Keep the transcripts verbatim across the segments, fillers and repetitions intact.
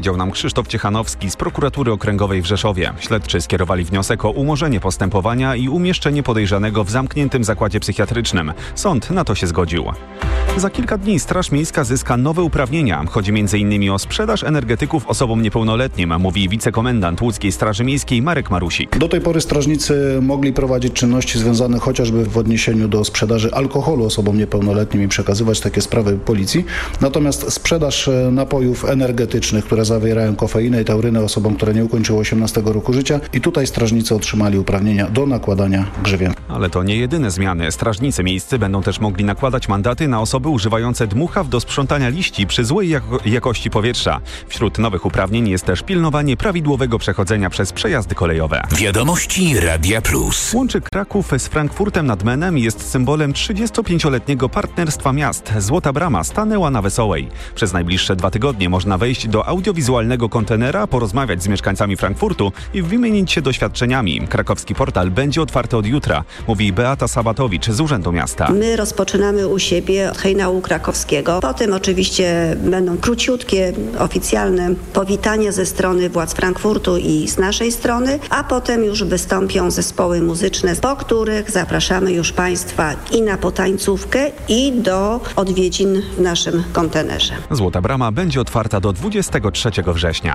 Powiedział nam Krzysztof Ciechanowski z Prokuratury Okręgowej w Rzeszowie. Śledczy skierowali wniosek o umorzenie postępowania i umieszczenie podejrzanego w zamkniętym zakładzie psychiatrycznym. Sąd na to się zgodził. Za kilka dni Straż Miejska zyska nowe uprawnienia. Chodzi między innymi o sprzedaż energetyków osobom niepełnoletnim, mówi wicekomendant Łódzkiej Straży Miejskiej Marek Marusik. Do tej pory strażnicy mogli prowadzić czynności związane chociażby w odniesieniu do sprzedaży alkoholu osobom niepełnoletnim i przekazywać takie sprawy policji. Natomiast sprzedaż napojów energetycznych, które zawierają kofeinę i taurynę osobom, które nie ukończyły osiemnastego roku życia, i tutaj strażnicy otrzymali uprawnienia do nakładania grzywien. Ale to nie jedyne zmiany. Strażnicy miejscy będą też mogli nakładać mandaty na osoby używające dmuchaw do sprzątania liści przy złej jako- jakości powietrza. Wśród nowych uprawnień jest też pilnowanie prawidłowego przechodzenia przez przejazdy kolejowe. Wiadomości Radia Plus. Łączy Kraków z Frankfurtem nad Menem i jest symbolem trzydziestopięcioletniego partnerstwa miast. Złota Brama stanęła na Wesołej. Przez najbliższe dwa tygodnie można wejść do audiowizualnego kontenera, porozmawiać z mieszkańcami Frankfurtu i wymienić się doświadczeniami. Krakowski portal będzie otwarty od jutra, mówi Beata Sabatowicz z Urzędu Miasta. My rozpoczynamy u siebie od hejnału krakowskiego. Potem oczywiście będą króciutkie, oficjalne powitania ze strony władz Frankfurtu i z naszej strony, a potem już wystąpią zespoły muzyczne, po których zapraszamy już Państwa i na potańcówkę, i do odwiedzin w naszym kontenerze. Złota Brama będzie otwarta do dwudziestego trzeciego września.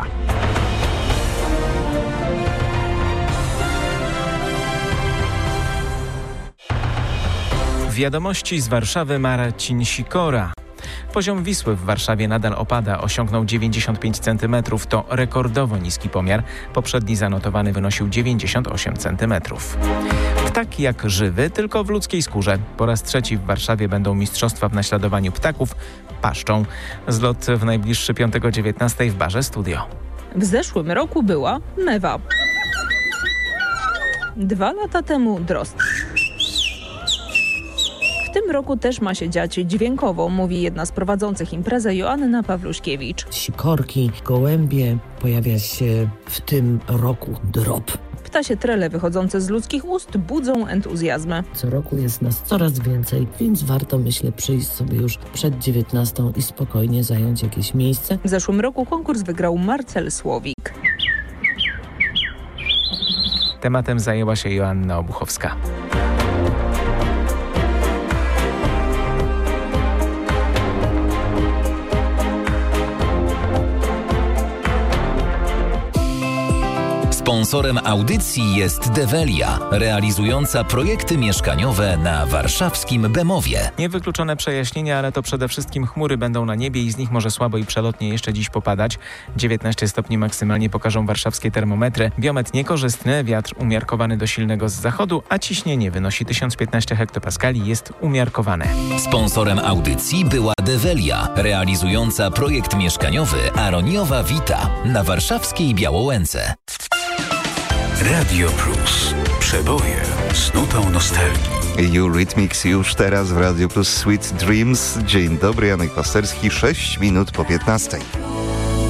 Wiadomości z Warszawy, Marcin Sikora. Poziom Wisły w Warszawie nadal opada, osiągnął dziewięćdziesiąt pięć centymetrów. To rekordowo niski pomiar. Poprzedni zanotowany wynosił dziewięćdziesiąt osiem centymetrów. Ptak jak żywy, tylko w ludzkiej skórze. Po raz trzeci w Warszawie będą mistrzostwa w naśladowaniu ptaków paszczą. Zlot w najbliższy piątego dziewiętnastego w barze Studio. W zeszłym roku była mewa. Dwa lata temu drozd. W tym roku też ma się dziać dźwiękowo, mówi jedna z prowadzących imprezę Joanna Pawluszkiewicz. Sikorki, gołębie, pojawia się w tym roku drop. Ptasie trele wychodzące z ludzkich ust budzą entuzjazmy. Co roku jest nas coraz więcej, więc warto, myślę, przyjść sobie już przed dziewiętnastą i spokojnie zająć jakieś miejsce. W zeszłym roku konkurs wygrał Marcel Słowik. Tematem zajęła się Joanna Obuchowska. Sponsorem audycji jest Develia, realizująca projekty mieszkaniowe na warszawskim Bemowie. Niewykluczone przejaśnienia, ale to przede wszystkim chmury będą na niebie i z nich może słabo i przelotnie jeszcze dziś popadać. dziewiętnaście stopni maksymalnie pokażą warszawskie termometry. Biometr niekorzystny, wiatr umiarkowany do silnego z zachodu, a ciśnienie wynosi tysiąc piętnaście hektopaskali, jest umiarkowane. Sponsorem audycji była Develia, realizująca projekt mieszkaniowy Aroniowa Vita na warszawskiej Białołęce. Radio Plus. Przeboje z nutą nostalgii. Eurythmics już teraz w Radio Plus Sweet Dreams. Dzień dobry, Janek Pasterski, sześć minut po piętnastej.